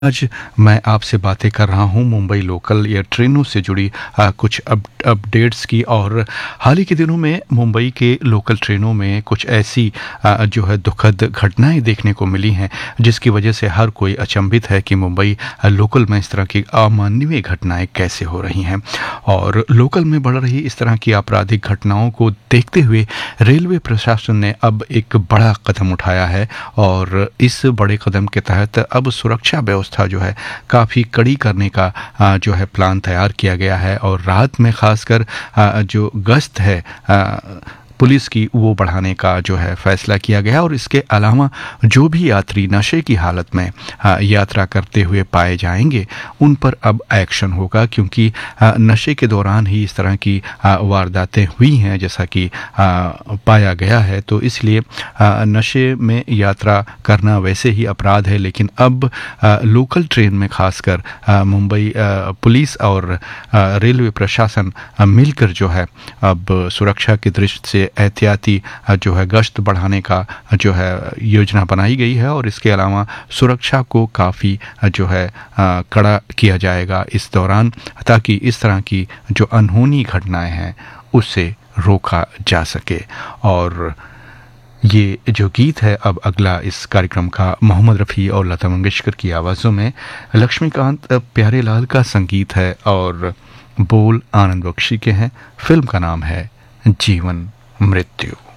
आज मैं आपसे बातें कर रहा हूँ मुंबई लोकल या ट्रेनों से जुड़ी कुछ अपडेट्स की। और हाल ही के दिनों में मुंबई के लोकल ट्रेनों में कुछ ऐसी जो है दुखद घटनाएं देखने को मिली हैं, जिसकी वजह से हर कोई अचंभित है कि मुंबई लोकल में इस तरह की अमानवीय घटनाएं कैसे हो रही हैं। और लोकल में बढ़ रही इस तरह की आपराधिक घटनाओं को देखते हुए रेलवे प्रशासन ने अब एक बड़ा कदम उठाया है। और इस बड़े कदम के तहत अब सुरक्षा व्यवस्था जो है काफ़ी कड़ी करने का जो है प्लान तैयार किया गया है। और रात में खासकर जो गश्त है पुलिस की, वो बढ़ाने का जो है फैसला किया गया। और इसके अलावा जो भी यात्री नशे की हालत में यात्रा करते हुए पाए जाएंगे, उन पर अब एक्शन होगा, क्योंकि नशे के दौरान ही इस तरह की वारदातें हुई हैं, जैसा कि पाया गया है। तो इसलिए नशे में यात्रा करना वैसे ही अपराध है, लेकिन अब लोकल ट्रेन में खासकर मुंबई पुलिस और रेलवे प्रशासन मिलकर जो है अब सुरक्षा की दृष्टि से एहतियाती जो है गश्त बढ़ाने का जो है योजना बनाई गई है। और इसके अलावा सुरक्षा को काफ़ी जो है कड़ा किया जाएगा इस दौरान, ताकि इस तरह की जो अनहोनी घटनाएं हैं उससे रोका जा सके। और ये जो गीत है अब अगला इस कार्यक्रम का, मोहम्मद रफ़ी और लता मंगेशकर की आवाज़ों में, लक्ष्मीकांत प्यारेलाल का संगीत है और बोल आनंद बख्शी के हैं। फिल्म का नाम है जीवन मृत्यु।